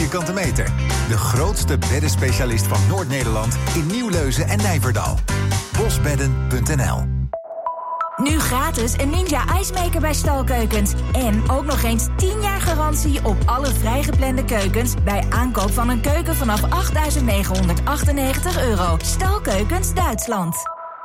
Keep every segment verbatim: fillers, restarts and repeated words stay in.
vierkante meter. De grootste beddenspecialist van Noord-Nederland in Nieuwleuzen en Nijverdal. bosbedden punt n l. Nu gratis een Ninja IceMaker bij Stalkeukens. En ook nog eens tien jaar garantie op alle vrijgeplande keukens bij aankoop van een keuken vanaf achtduizend negenhonderdachtennegentig euro. Stalkeukens Duitsland.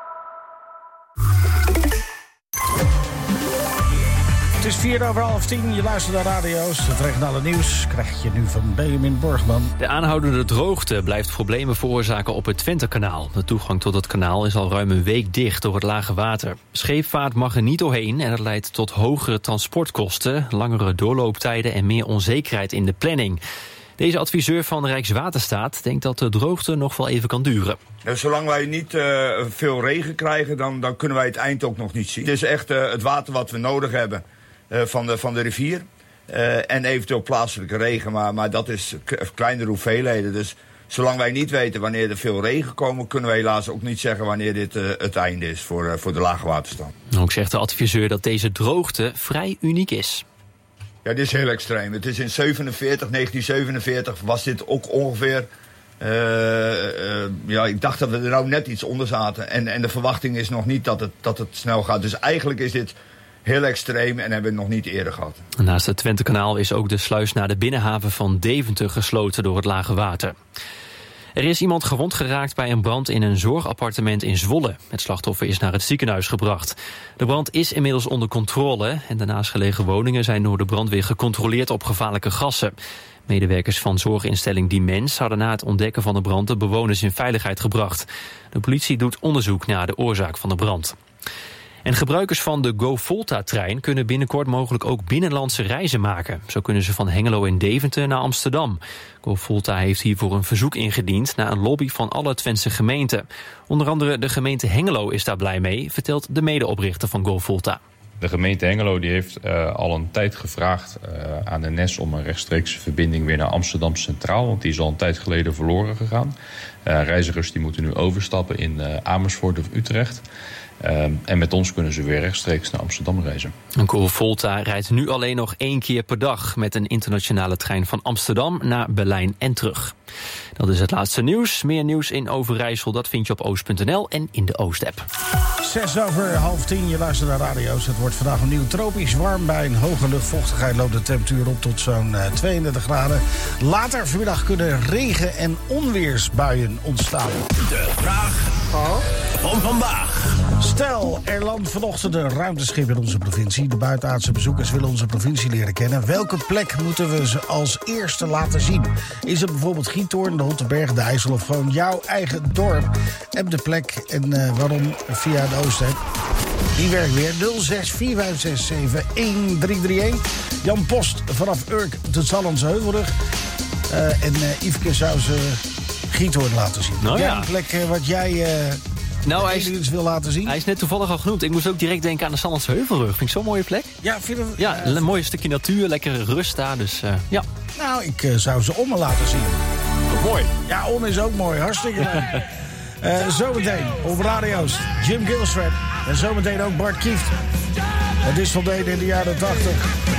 Het is vier over half tien, je luistert naar radio's. Het regionale nieuws krijg je nu van Benjamin Borgman. De aanhoudende droogte blijft problemen veroorzaken op het Twentekanaal. De toegang tot het kanaal is al ruim een week dicht door het lage water. Scheepvaart mag er niet doorheen en dat leidt tot hogere transportkosten, langere doorlooptijden en meer onzekerheid in de planning. Deze adviseur van Rijkswaterstaat denkt dat de droogte nog wel even kan duren. Nou, zolang wij niet uh, veel regen krijgen, dan, dan kunnen wij het eind ook nog niet zien. Het is echt uh, het water wat we nodig hebben. Uh, van, de, van de rivier. Uh, en eventueel plaatselijke regen, maar, maar dat is k- kleinere hoeveelheden. Dus zolang wij niet weten wanneer er veel regen komen, kunnen wij helaas ook niet zeggen wanneer dit uh, het einde is voor, uh, voor de lage waterstand. Ook zegt de adviseur dat deze droogte vrij uniek is. Ja, dit is heel extreem. Het is in zevenenveertig, negentien zevenenveertig was dit ook ongeveer. Uh, uh, ja, ik dacht dat we er nou net iets onder zaten. En, en de verwachting is nog niet dat het, dat het snel gaat. Dus eigenlijk is dit heel extreem en hebben we het nog niet eerder gehad. Naast het Twentekanaal is ook de sluis naar de binnenhaven van Deventer gesloten door het lage water. Er is iemand gewond geraakt bij een brand in een zorgappartement in Zwolle. Het slachtoffer is naar het ziekenhuis gebracht. De brand is inmiddels onder controle en de naastgelegen woningen zijn door de brandweer gecontroleerd op gevaarlijke gassen. Medewerkers van zorginstelling Dimens hadden na het ontdekken van de brand de bewoners in veiligheid gebracht. De politie doet onderzoek naar de oorzaak van de brand. En gebruikers van de GoVolta-trein kunnen binnenkort mogelijk ook binnenlandse reizen maken. Zo kunnen ze van Hengelo en Deventer naar Amsterdam. GoVolta heeft hiervoor een verzoek ingediend na een lobby van alle Twentse gemeenten. Onder andere de gemeente Hengelo is daar blij mee, vertelt de medeoprichter van GoVolta. De gemeente Hengelo die heeft uh, al een tijd gevraagd uh, aan de N E S om een rechtstreekse verbinding weer naar Amsterdam Centraal. Want die is al een tijd geleden verloren gegaan. Uh, reizigers die moeten nu overstappen in uh, Amersfoort of Utrecht. Uh, en met ons kunnen ze weer rechtstreeks naar Amsterdam reizen. GoVolta rijdt nu alleen nog één keer per dag met een internationale trein van Amsterdam naar Berlijn en terug. Dat is het laatste nieuws. Meer nieuws in Overijssel, dat vind je op oost punt n l en in de Oost-app. Zes over half tien, je luistert naar radio's. Het wordt vandaag opnieuw tropisch warm. Bij een hoge luchtvochtigheid loopt de temperatuur op tot zo'n uh, tweeëndertig graden. Later vanmiddag kunnen regen- en onweersbuien ontstaan. De vraag van vandaag. Stel, er landt vanochtend een ruimteschip in onze provincie. De buitenaardse bezoekers willen onze provincie leren kennen. Welke plek moeten we ze als eerste laten zien? Is het bijvoorbeeld Giethoorn, de Hottenberg, de IJssel of gewoon jouw eigen dorp? Heb de plek en uh, waarom via de Oost-app. Die werkt weer. nul zes vier vijf zes zeven een drie drie een. Jan Post vanaf Urk de Zallandse Heuvelrug. Uh, en uh, Yveske zou ze Giethoorn laten zien. Nou, jij ja. een plek uh, wat jij uh, nou, hij is, wil laten zien? Hij is net toevallig al genoemd. Ik moest ook direct denken aan de Zallandse Heuvelrug. Vind ik zo'n mooie plek. Ja, vind je, ja, uh, een mooi stukje natuur, lekkere rust daar. Dus uh, ja. Nou, ik uh, zou ze Ommen laten zien. Wat mooi. Ja, Ommen is ook mooi. Hartstikke leuk. uh, zometeen op radio's Jim Gilstrap. En zometeen ook Bart Kieft. Het is voldeden in de jaren tachtig.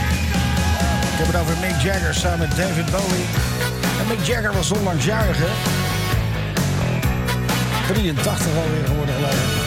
Ik heb het over Mick Jagger samen met David Bowie. En Mick Jagger was onlangs jarig, hè? drieëntachtig alweer geworden, geloof ik.